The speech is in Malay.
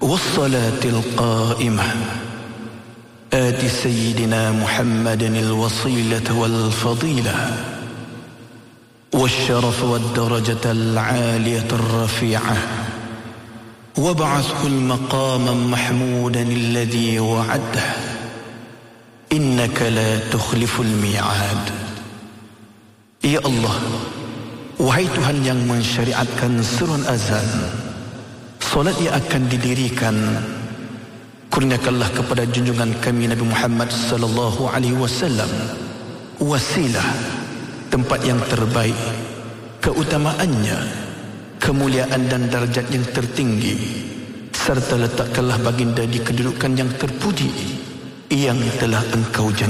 والصلاة القائمة آت سيدنا محمد الوصيلة والفضيلة والشرف والدرجة العالية الرفيعة وابعثه المقام محمودا الذي وعده إنك لا تخلف الميعاد. Ya Allah, wahai Tuhan yang mensyariatkan surun azan, solat yang akan didirikan, kurniakanlah kepada junjungan kami Nabi Muhammad sallallahu alaihi wasallam wasilah, tempat yang terbaik, keutamaannya, kemuliaan dan darjat yang tertinggi, serta letakkanlah baginda di kedudukan yang terpuji yang telah Engkau janjikan.